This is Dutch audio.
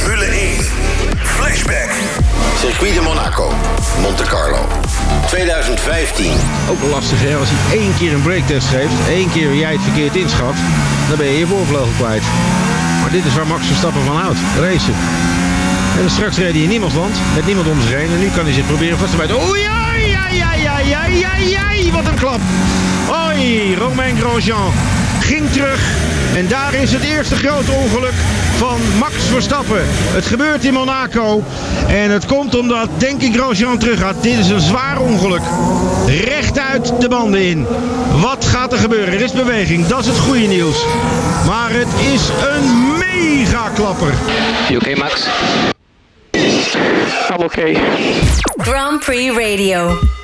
Formule 1. Flashback. Circuit de Monaco, Monte Carlo. 2015. Ook wel lastig, hè? Als hij 1 keer een breaktest geeft, 1 keer jij het verkeerd inschat, dan ben je je voorvleugel kwijt. Maar dit is waar Max Verstappen van houdt, racen. En straks reed hij in niemandsland, met niemand om zich heen. En nu kan hij zich proberen vast te bijten. Oei, wat een klap. Oei, Romain Grosjean ging terug. En daar is het eerste grote ongeluk van Max Verstappen. Het gebeurt in Monaco. En het komt omdat, denk ik, Grosjean terug gaat. Dit is een zwaar ongeluk. Rechtuit de banden in. Wat gaat er gebeuren? Er is beweging, dat is het goede nieuws. Maar het is een mega klapper. You okay, Max? I'm okay. Grand Prix Radio.